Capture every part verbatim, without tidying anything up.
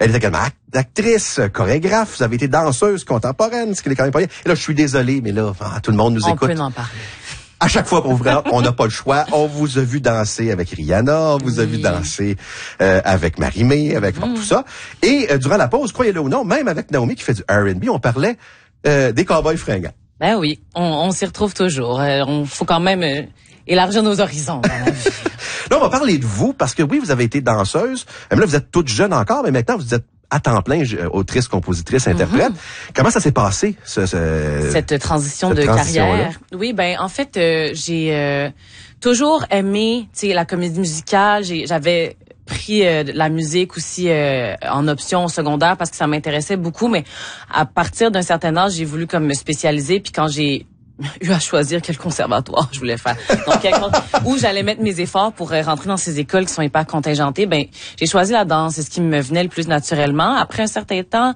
Elle est également act- actrice, chorégraphe. Vous avez été danseuse contemporaine, ce qui est quand même pas rien. Et là, je suis désolé, mais là, ah, tout le monde nous On écoute. peut en parler. À chaque fois qu'on vous regarde, on n'a pas le choix. On vous a vu danser avec Rihanna, on vous a Oui. vu danser euh, avec Marie-Mé, avec bon, Mm. tout ça. Et euh, durant la pause, croyez-le ou non, même avec Naomi qui fait du R and B, on parlait euh, des cowboys fringants. Ben oui, on, on s'y retrouve toujours. Euh, on faut quand même euh, élargir nos horizons dans la vie. Là, on va parler de vous, parce que oui, vous avez été danseuse. Même là, vous êtes toute jeune encore, mais maintenant, vous êtes à temps plein, euh, autrice, compositrice, interprète. Mm-hmm. Comment ça s'est passé, ce, ce, cette transition cette de transition-là? carrière? Oui, ben en fait, euh, j'ai euh, toujours aimé, tu sais, la comédie musicale. J'ai, j'avais pris euh, la musique aussi euh, en option au secondaire parce que ça m'intéressait beaucoup, mais à partir d'un certain âge, j'ai voulu comme me spécialiser. Puis quand j'ai eu à choisir quel conservatoire je voulais faire, donc où j'allais mettre mes efforts pour euh, rentrer dans ces écoles qui sont hyper contingentées, ben j'ai choisi la danse, c'est ce qui me venait le plus naturellement. Après un certain temps,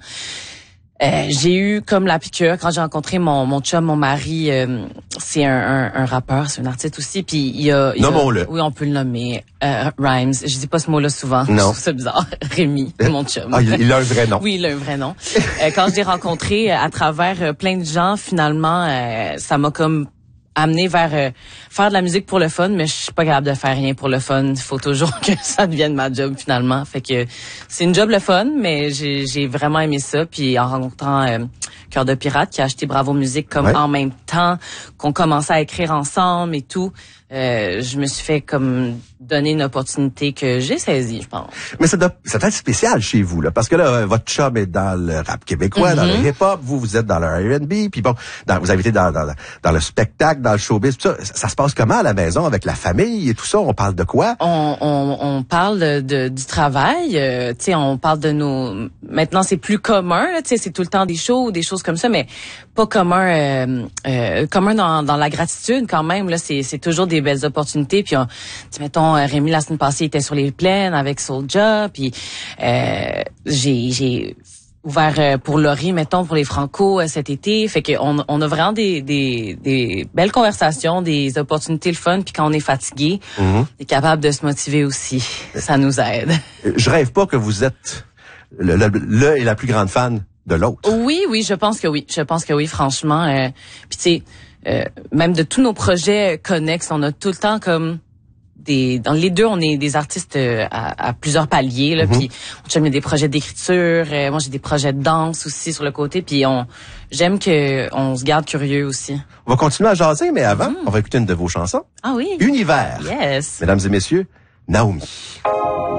Euh, j'ai eu comme la piqûre quand j'ai rencontré mon mon chum, mon mari. Euh, c'est un, un, un rappeur, c'est un artiste aussi. Puis il y a, il y a nommons-le. Oui, on peut le nommer. Euh, Rhymes. Je dis pas ce mot-là souvent. Non. Je trouve ça bizarre. Rémi, mon chum. Ah, il, il a un vrai nom. Oui, il a un vrai nom. euh, quand je l'ai rencontré à travers euh, plein de gens, finalement, euh, ça m'a comme amené vers euh, faire de la musique pour le fun, mais je suis pas capable de faire rien pour le fun. Il faut toujours que ça devienne ma job finalement. Fait que c'est une job le fun, mais j'ai, j'ai vraiment aimé ça. Puis en rencontrant euh, Cœur de Pirate qui a acheté Bravo Musique comme ouais. en même temps qu'on commençait à écrire ensemble et tout, euh, je me suis fait comme donner une opportunité que j'ai saisie, je pense. Mais ça doit, ça doit être spécial chez vous, là, parce que là, votre chum est dans le rap québécois, mm-hmm. dans le hip-hop, vous, vous êtes dans le R and B, puis bon, dans, vous avez été dans, dans, dans le spectacle, dans le showbiz, tout ça. ça. Ça se passe comment à la maison, avec la famille et tout ça? On parle de quoi? On, on, on parle de, de, du travail, euh, tu sais, on parle de nos... Maintenant, c'est plus commun, tu sais, c'est tout le temps des shows, des choses comme ça, mais pas commun euh, euh, commun dans, dans la gratitude quand même, là, c'est, c'est toujours des belles opportunités, puis on, mettons, Rémi, la semaine passée, il était sur les plaines avec Soulja, puis euh, j'ai, j'ai ouvert pour Laurie, mettons, pour les Franco euh, cet été. Fait qu'on on a vraiment des, des, des belles conversations, des opportunités le fun, puis quand on est fatigué, mm-hmm. on est capable de se motiver aussi. Ça nous aide. Je rêve pas que vous êtes le, le, le et la plus grande fan de l'autre. Oui, oui, je pense que oui. Je pense que oui, franchement. Euh, puis tu sais, euh, même de tous nos projets connexes, on a tout le temps comme... Des, dans les deux, on est des artistes euh, à, à plusieurs paliers. Là, mm-hmm. Puis j'aime des projets d'écriture. Euh, moi, j'ai des projets de danse aussi sur le côté. Puis on, j'aime que on se garde curieux aussi. On va continuer à jaser, mais avant, mm. on va écouter une de vos chansons. Ah oui. Univers. Yes. Mesdames et messieurs, Naomi.